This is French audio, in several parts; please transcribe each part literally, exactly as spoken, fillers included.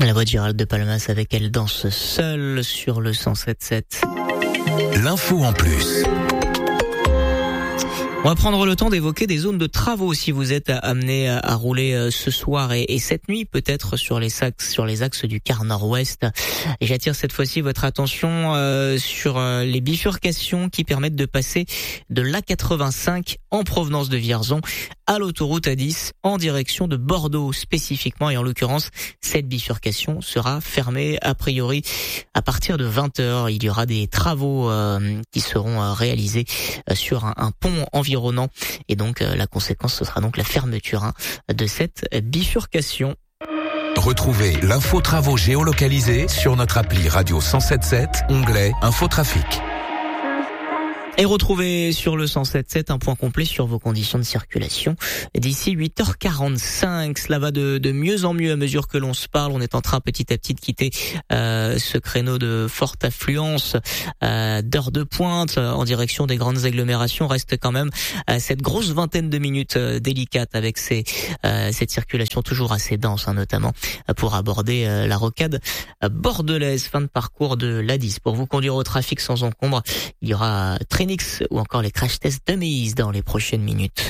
La voix de Gérald de Palmas avec Elle danse seule sur le cent sept sept. L'info en plus. On va prendre le temps d'évoquer des zones de travaux si vous êtes amené à rouler ce soir et, et cette nuit peut-être sur les axes, sur les axes du quart nord-ouest. Et j'attire cette fois-ci votre attention euh, sur euh, les bifurcations qui permettent de passer de l'A quatre-vingt-cinq en provenance de Vierzon à l'autoroute A dix en direction de Bordeaux spécifiquement, et en l'occurrence cette bifurcation sera fermée a priori à partir de vingt heures. Il y aura des travaux euh, qui seront euh, réalisés euh, sur un, un pont environnant et donc euh, la conséquence ce sera donc la fermeture hein, de cette bifurcation. Retrouvez l'info travaux géolocalisée sur notre appli Radio cent sept sept, onglet Infotrafic. Et retrouvez sur le cent sept sept un point complet sur vos conditions de circulation d'ici huit heures quarante-cinq. Cela va de, de mieux en mieux à mesure que l'on se parle. On est en train petit à petit de quitter euh, ce créneau de forte affluence euh, d'heures de pointe euh, en direction des grandes agglomérations. Reste quand même euh, cette grosse vingtaine de minutes euh, délicate avec ces, euh, cette circulation toujours assez dense, hein, notamment euh, pour aborder euh, la rocade euh, bordelaise. Fin de parcours de l'A dix. Pour vous conduire au trafic sans encombre, il y aura très ou encore les crash tests Dummies dans les prochaines minutes.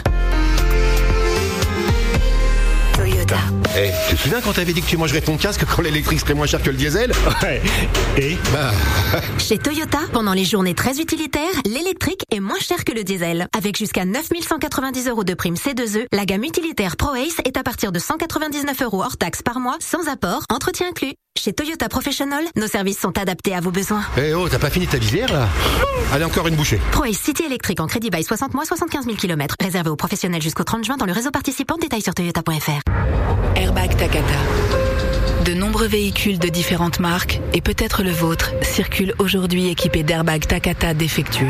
Toyota. Eh, hey, tu te souviens quand t'avais dit que tu mangerais ton casque quand l'électrique serait moins cher que le diesel? Ouais. Et bah... Chez Toyota, pendant les journées très utilitaires, l'électrique est moins cher que le diesel. Avec jusqu'à neuf mille cent quatre-vingt-dix euros de prime C deux E, la gamme utilitaire ProAce est à partir de cent quatre-vingt-dix-neuf euros hors taxe par mois, sans apport, entretien inclus. Chez Toyota Professional, nos services sont adaptés à vos besoins. Eh hey oh, t'as pas fini ta visière là? Allez, encore une bouchée. ProAce City électrique en crédit bail soixante mois, soixante-quinze mille kilomètres. Réservé aux professionnels jusqu'au trente juin dans le réseau participant. Détails sur toyota point f r. Airbag Takata. De nombreux véhicules de différentes marques, et peut-être le vôtre, circulent aujourd'hui équipés d'airbags Takata défectueux.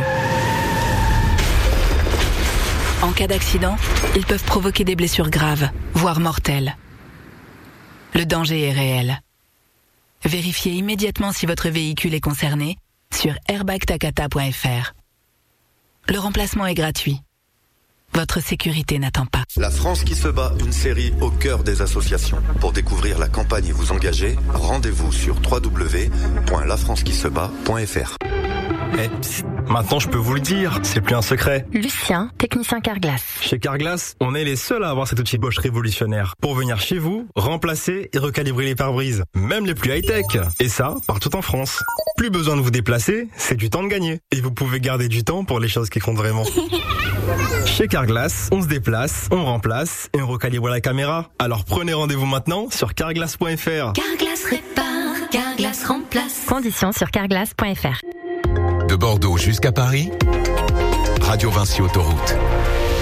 En cas d'accident, ils peuvent provoquer des blessures graves, voire mortelles. Le danger est réel. Vérifiez immédiatement si votre véhicule est concerné sur airbag takata point f r. Le remplacement est gratuit. Votre sécurité n'attend pas. La France qui se bat, une série au cœur des associations. Pour découvrir la campagne et vous engager, rendez-vous sur w w w point la france qui se bat point f r. Eh, psst, maintenant je peux vous le dire, c'est plus un secret. Lucien, technicien Carglass. Chez Carglass, on est les seuls à avoir cet outil Bosch révolutionnaire pour venir chez vous, remplacer et recalibrer les pare-brises, même les plus high-tech. Et ça, partout en France. Plus besoin de vous déplacer, c'est du temps de gagner. Et vous pouvez garder du temps pour les choses qui comptent vraiment. Chez Carglass, on se déplace, on remplace et on recalibre la caméra. Alors prenez rendez-vous maintenant sur carglass point f r. Carglass répare, Carglass remplace. Conditions sur carglass point f r. De Bordeaux jusqu'à Paris, Radio Vinci Autoroute.